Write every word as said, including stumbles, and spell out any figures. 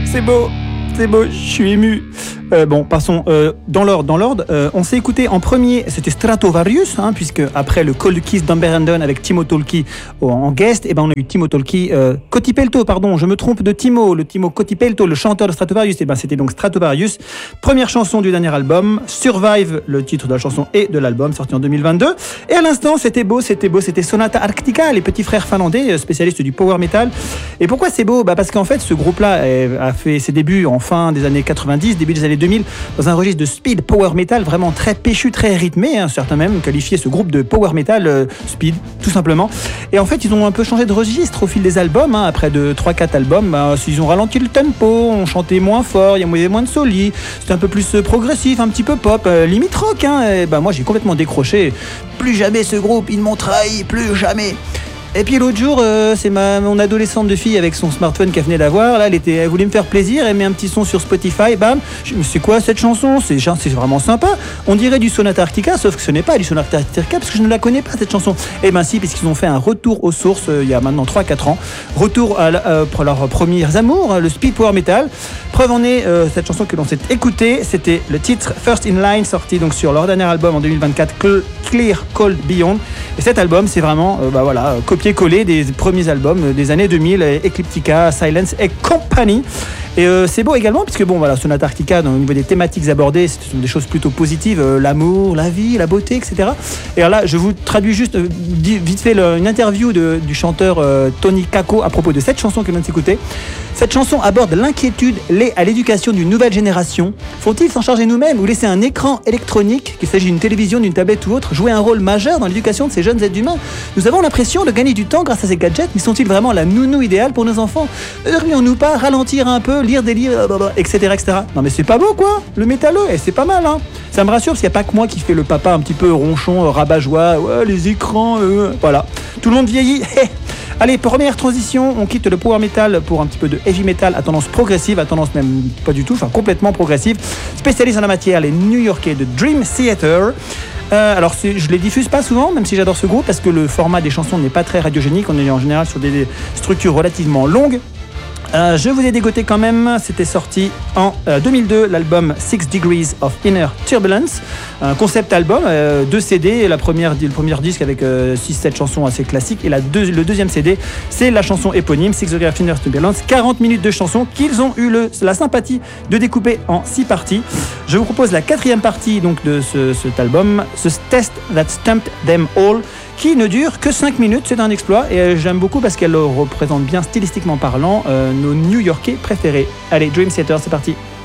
C'est beau, c'est beau, je suis ému. Euh, bon, passons euh, dans l'ordre. Dans l'ordre, euh, on s'est écouté en premier, c'était Stratovarius, hein, puisque après le Cold Kiss d'Amber Andon avec Timo Tolkki en guest, et ben on a eu Timo Tolkki, euh, Kotipelto, pardon, je me trompe de Timo, le Timo Kotipelto, le chanteur de Stratovarius, et ben c'était donc Stratovarius, première chanson du dernier album, Survive, le titre de la chanson et de l'album, sorti en deux mille vingt-deux. Et à l'instant, c'était beau, c'était beau, c'était Sonata Arctica, les petits frères finlandais, spécialistes du power metal. Et pourquoi c'est beau? Bah parce qu'en fait, ce groupe-là a fait ses débuts en fin des années quatre-vingt-dix, début des années deux mille, dans un registre de speed power metal vraiment très péchu, très rythmé, hein. Certains même qualifiaient ce groupe de power metal euh, speed, tout simplement. Et en fait, ils ont un peu changé de registre au fil des albums, hein. Après de trois quatre albums, bah, ils ont ralenti le tempo, on chantait moins fort, il y avait moins de soli, c'était un peu plus euh, progressif, un petit peu pop, euh, limite rock, hein. Et bah, moi, j'ai complètement décroché. Plus jamais ce groupe, ils m'ont trahi, plus jamais. Et puis l'autre jour, euh, c'est ma, mon adolescente de fille avec son smartphone qu'elle venait d'avoir. Là, elle, était, elle voulait me faire plaisir, elle met un petit son sur Spotify, bam. Je me dis, c'est quoi cette chanson? C'est, c'est vraiment sympa. On dirait du Sonata Arctica, sauf que ce n'est pas du Sonata Arctica parce que je ne la connais pas cette chanson. Et ben si, puisqu'ils ont fait un retour aux sources euh, il y a maintenant trois quatre ans. Retour à, euh, pour leurs premiers amours, le speed power metal. Preuve en est, euh, cette chanson que l'on s'est écoutée, c'était le titre First in Line, sorti donc sur leur dernier album en deux mille vingt-quatre, Clear Cold Beyond. Et cet album, c'est vraiment, euh, bah voilà, copier-coller des premiers albums des années deux mille, Ecliptica, Silence et Company. Et euh, c'est beau également, puisque bon, voilà, Sonata Arctica, au niveau des thématiques abordées, ce sont des choses plutôt positives, euh, l'amour, la vie, la beauté, et cetera. Et alors là, je vous traduis juste euh, vite fait le, une interview de, du chanteur euh, Tony Kakko à propos de cette chanson que l'on vient de s'écouter. Cette chanson aborde l'inquiétude liée à l'éducation d'une nouvelle génération. Faut-il s'en charger nous-mêmes ou laisser un écran électronique, qu'il s'agisse d'une télévision, d'une tablette ou autre, jouer un rôle majeur dans l'éducation de ces jeunes êtres humains? Nous avons l'impression de gagner du temps grâce à ces gadgets, mais sont-ils vraiment la nounou idéale pour nos enfants? Ne devrions-nous pas ralentir un peu, lire des livres, et cetera, et cetera. Non mais c'est pas beau quoi, le métalleux, et c'est pas mal, hein. Ça me rassure parce qu'il n'y a pas que moi qui fais le papa un petit peu ronchon, euh, rabat-joie, ouais, les écrans, euh, voilà. Tout le monde vieillit. Allez, première transition, on quitte le power metal pour un petit peu de heavy metal à tendance progressive, à tendance même pas du tout, enfin complètement progressive. Spécialiste en la matière, les New-Yorkais de Dream Theater. Euh, alors je les diffuse pas souvent, même si j'adore ce groupe, parce que le format des chansons n'est pas très radiogénique, on est en général sur des structures relativement longues. Euh, je vous ai dégoté quand même, c'était sorti en euh, deux mille deux, l'album Six Degrees of Inner Turbulence, un concept album, euh, deux C D, la première, le premier disque avec euh, six sept chansons assez classiques, et la deux, le deuxième C D, c'est la chanson éponyme, Six Degrees of Inner Turbulence, quarante minutes de chansons qu'ils ont eu le, la sympathie de découper en six parties. Je vous propose la quatrième partie donc, de ce, cet album, ce Test That Stumped Them All, qui ne dure que cinq minutes, c'est un exploit, et euh, j'aime beaucoup parce qu'elle représente bien stylistiquement parlant euh, nos New-Yorkais préférés. Allez, Dream Theater, c'est parti.